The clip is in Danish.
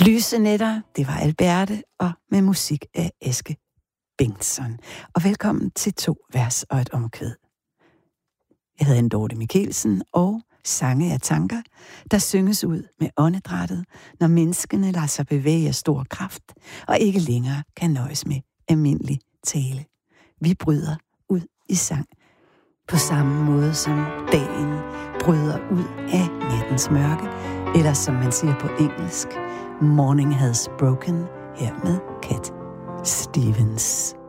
Lyse nætter, det var Alberte, og med musik af Eske Bengtsson. Og velkommen til 2 vers og et omkvæd. Jeg hedder Dorte Mikkelsen, og sange af tanker, der synges ud med åndedrættet, når menneskene lader sig bevæge af stor kraft, og ikke længere kan nøjes med almindelig tale. Vi bryder ud i sang, på samme måde som dagen bryder ud af nattens mørke, eller som man siger på engelsk, morning has broken, her med Cat Stevens.